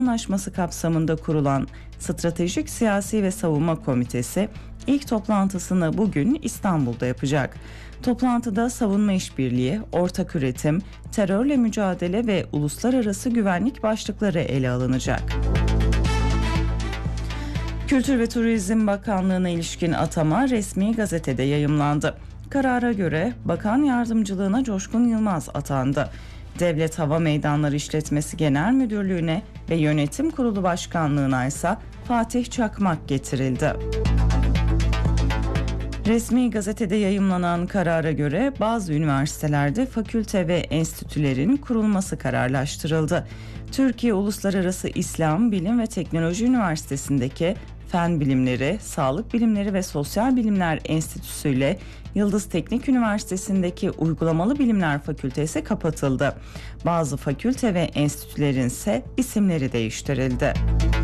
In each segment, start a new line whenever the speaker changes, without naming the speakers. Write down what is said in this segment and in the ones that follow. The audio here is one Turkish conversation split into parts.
Anlaşması kapsamında kurulan Stratejik Siyasi ve Savunma Komitesi ilk toplantısını bugün İstanbul'da yapacak. Toplantıda savunma işbirliği, ortak üretim, terörle mücadele ve uluslararası güvenlik başlıkları ele alınacak. Kültür ve Turizm Bakanlığı'na ilişkin atama resmi gazetede yayımlandı. Karara göre Bakan Yardımcılığına Coşkun Yılmaz atandı. Devlet Hava Meydanları İşletmesi Genel Müdürlüğü'ne ve Yönetim Kurulu Başkanlığı'na ise Fatih Çakmak getirildi. Resmi gazetede yayımlanan karara göre bazı üniversitelerde fakülte ve enstitülerin kurulması kararlaştırıldı. Türkiye Uluslararası İslam Bilim ve Teknoloji Üniversitesi'ndeki Fen Bilimleri, Sağlık Bilimleri ve Sosyal Bilimler Enstitüsü ile Yıldız Teknik Üniversitesi'ndeki Uygulamalı Bilimler Fakültesi kapatıldı. Bazı fakülte ve enstitülerin ise isimleri değiştirildi.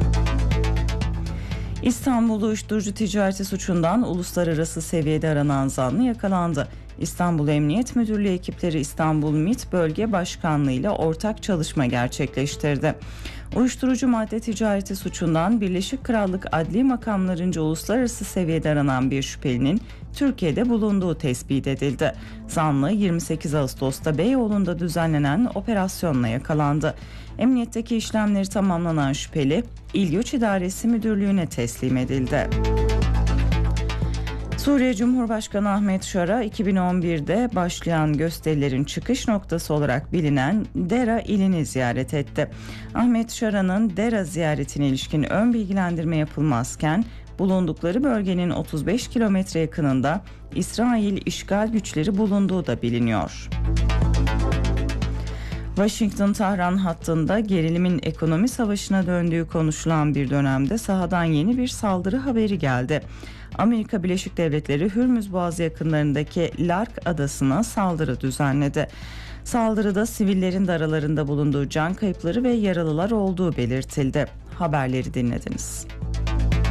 İstanbul uyuşturucu ticareti suçundan uluslararası seviyede aranan zanlı yakalandı. İstanbul Emniyet Müdürlüğü ekipleri İstanbul MİT Bölge Başkanlığı ile ortak çalışma gerçekleştirdi. Uyuşturucu madde ticareti suçundan Birleşik Krallık Adli Makamlarınca uluslararası seviyede aranan bir şüphelinin Türkiye'de bulunduğu tespit edildi. Zanlı 28 Ağustos'ta Beyoğlu'nda düzenlenen operasyonla yakalandı. Emniyetteki işlemleri tamamlanan şüpheli İl Göç İdaresi Müdürlüğü'ne teslim edildi. Suriye Cumhurbaşkanı Ahmet Şara 2011'de başlayan gösterilerin çıkış noktası olarak bilinen Dera ilini ziyaret etti. Ahmet Şara'nın Dera ziyaretine ilişkin ön bilgilendirme yapılmazken bulundukları bölgenin 35 kilometre yakınında İsrail işgal güçleri bulunduğu da biliniyor. Washington-Tahran hattında gerilimin ekonomi savaşına döndüğü konuşulan bir dönemde sahadan yeni bir saldırı haberi geldi. Amerika Birleşik Devletleri Hürmüz Boğazı yakınlarındaki Lark adasına saldırı düzenledi. Saldırıda sivillerin de aralarında bulunduğu can kayıpları ve yaralılar olduğu belirtildi. Haberleri dinlediniz.